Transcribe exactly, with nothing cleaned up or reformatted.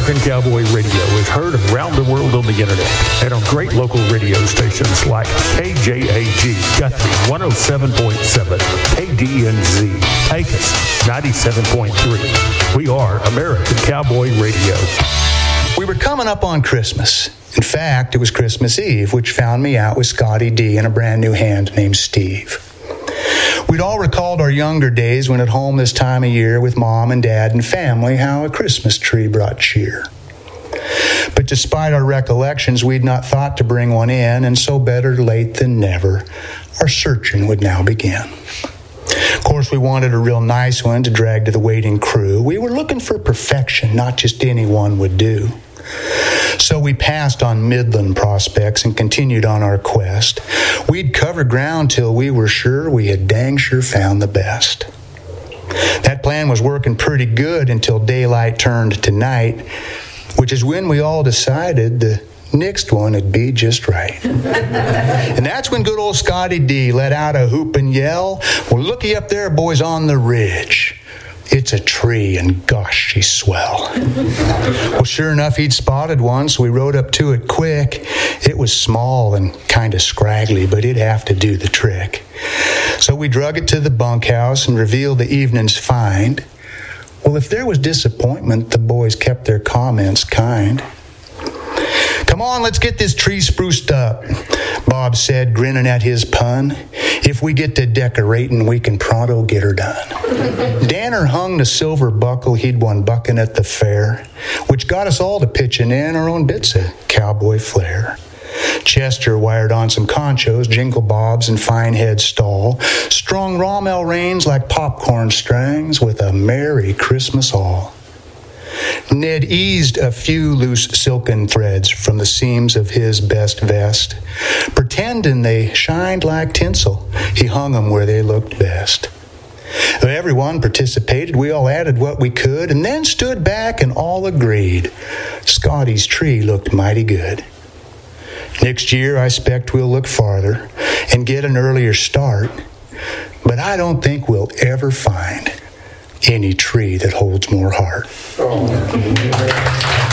American Cowboy Radio is heard around the world on the internet and on great local radio stations like K J A G, Guthrie one oh seven point seven, K D N Z, Pecos ninety-seven point three. We are American Cowboy Radio. We were coming up on Christmas. In fact, it was Christmas Eve, which found me out with Scotty D and a brand new hand named Steve. We'd all recalled our younger days when at home this time of year with mom and dad and family, how a Christmas tree brought cheer. But despite our recollections, we'd not thought to bring one in, and so better late than never, our searching would now begin. Of course, we wanted a real nice one to drag to the waiting crew. We were looking for perfection, not just anyone would do. So we passed on Midland prospects and continued on our quest. We'd cover ground till we were sure we had dang sure found the best. That plan was working pretty good until daylight turned to night, which is when we all decided the next one would be just right. And that's when good old Scotty D let out a hoop and yell, "Well, looky up there, boys, on the ridge. It's a tree, and gosh, she's swell." Well, sure enough, he'd spotted one, so we rode up to it quick. It was small and kind of scraggly, but it'd have to do the trick. So we drug it to the bunkhouse and revealed the evening's find. Well, if there was disappointment, the boys kept their comments kind. "Come on, let's get this tree spruced up," Bob said, grinning at his pun. "If we get to decorating, we can pronto get her done." Danner hung the silver buckle he'd won bucking at the fair, which got us all to pitching in our own bits of cowboy flair. Chester wired on some conchos, jingle bobs, and fine head stall, strung Rommel reins like popcorn strings with a Merry Christmas all. Ned eased a few loose silken threads from the seams of his best vest. Pretending they shined like tinsel, he hung them where they looked best. Everyone participated, we all added what we could, and then stood back and all agreed Scotty's tree looked mighty good. Next year, I expect we'll look farther and get an earlier start, but I don't think we'll ever find any tree that holds more heart. Oh.